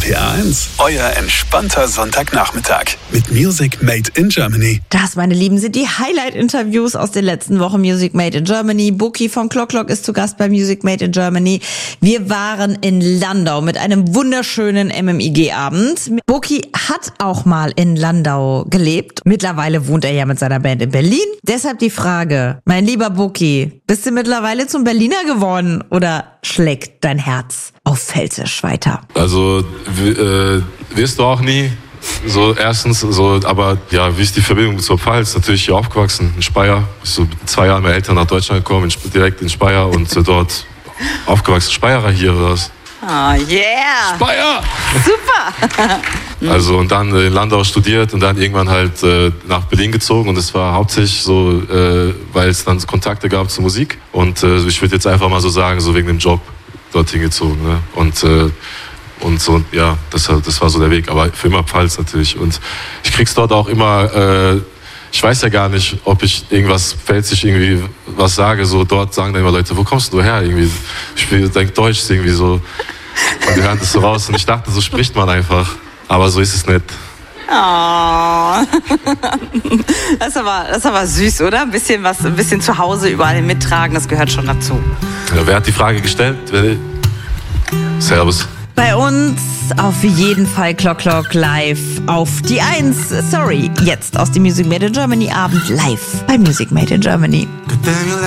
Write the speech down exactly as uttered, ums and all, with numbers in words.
T A eins, euer entspannter Sonntagnachmittag mit Music Made in Germany. Das, meine Lieben, sind die Highlight-Interviews aus den letzten Wochen Music Made in Germany. Buki vom Clock Clock ist zu Gast bei Music Made in Germany. Wir waren in Landau mit einem wunderschönen M M I G-Abend. Buki hat auch mal in Landau gelebt. Mittlerweile wohnt er ja mit seiner Band in Berlin. Deshalb die Frage, mein lieber Buki, bist du mittlerweile zum Berliner geworden oder schlägt dein Herz auf Pfälzisch weiter? Also w- äh, wirst du auch nie. So erstens, so, aber ja, wie ist die Verbindung zur Pfalz? Natürlich hier aufgewachsen in Speyer. So mit zwei Jahren meine Eltern nach Deutschland gekommen, in, direkt in Speyer und äh, dort aufgewachsen. Speyerer hier oder was? Oh yeah! Speyer! Super! Also und dann in Landau studiert und dann irgendwann halt äh, nach Berlin gezogen und es war hauptsächlich so, äh, weil es dann Kontakte gab zur Musik und äh, ich würde jetzt einfach mal so sagen, so wegen dem Job dorthin gezogen, ne? Und äh, und so, ja, das, das war so der Weg, aber für immer Pfalz natürlich und ich krieg's dort auch immer, äh, ich weiß ja gar nicht, ob ich irgendwas pfälzisch irgendwie was sage, so dort sagen dann immer Leute, wo kommst du her irgendwie, ich denke Deutsch ist irgendwie so und wir hören das so raus und ich dachte, so spricht man einfach. Aber so ist es nicht. Oh. Das ist aber, das ist aber süß, oder? Ein bisschen was, ein bisschen zu Hause überall mittragen, das gehört schon dazu. Ja, wer hat die Frage gestellt? Wer? Servus. Bei uns auf jeden Fall Clock Clock live auf die Eins. Sorry, jetzt aus dem Music Made in Germany Abend live bei Music Made in Germany.